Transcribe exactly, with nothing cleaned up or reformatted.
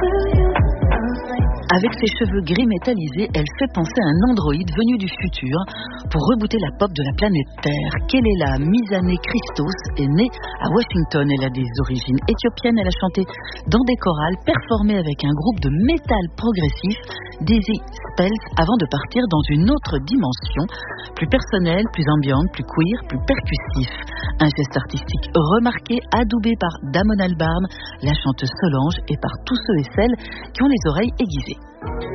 Avec ses cheveux gris métallisés, elle fait penser à un androïde venu du futur pour rebooter la pop de la planète Terre. Kelela Mizane Christos est née à Washington. Elle a des origines éthiopiennes. Elle a chanté dans des chorales, performé avec un groupe de métal progressif, Dizzy Spells, avant de partir dans une autre dimension, plus personnelle, plus ambiante, plus queer, plus percussif. Un geste artistique remarqué, adoubé par Damon Albarn, la chanteuse Solange, et par tous ceux et celles qui ont les oreilles aiguisées.